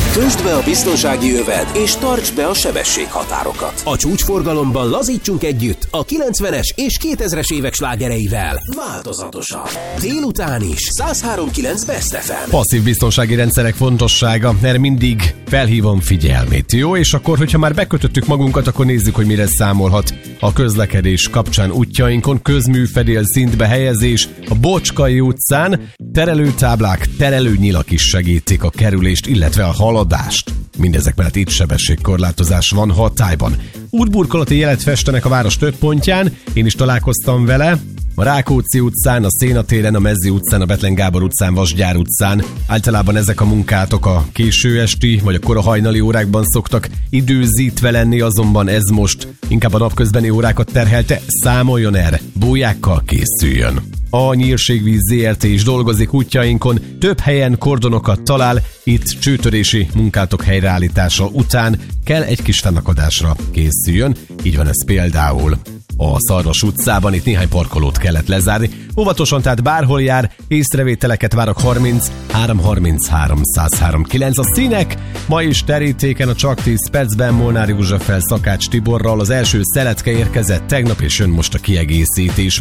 Kösd be a biztonsági övet, és tartsd be a sebességhatárokat. A csúcsforgalomban lazítsunk együtt a 90-es és 2000-es évek slágereivel. Változatosan. Délután is 103.9 Best FM. Passzív biztonsági rendszerek fontossága, erre mindig felhívom figyelmét, jó? És akkor, hogyha már bekötöttük magunkat, akkor nézzük, hogy mire számolhat a közlekedés kapcsán útjainkon. Közműfedél szintbe helyezés a Bocskai utcán, terelőtáblák, terelőnyilak is segítik a kerülést, illetve a haladást. Mindezek mellett itt sebességkorlátozás van hatályban. Útburkolati jelet festenek a város több pontján, én is találkoztam vele. A Rákóczi utcán, a Széna téren, a Mezzi utcán, a Bethlen Gábor utcán, Vasgyár utcán. Általában ezek a munkátok a késő esti vagy a kora hajnali órákban szoktak időzítve lenni, azonban ez most inkább a napközbeni órákat terhelte. Számoljon erre, bójákkal készüljön. A Nyírségvíz ZRT is dolgozik útjainkon, több helyen kordonokat talál, itt csőtörési munkátok helyreállítása után kell egy kis fennakadásra készüljön, így van ez például a Szarvas utcában, itt néhány parkolót kellett lezárni. Óvatosan, tehát bárhol jár, észrevételeket várok 30 333 103 9. A színek ma is terítéken a Csak 10 percben Molnár Józseffel, Szakács Tiborral. Az első szeletke érkezett tegnap, és jön most a kiegészítés.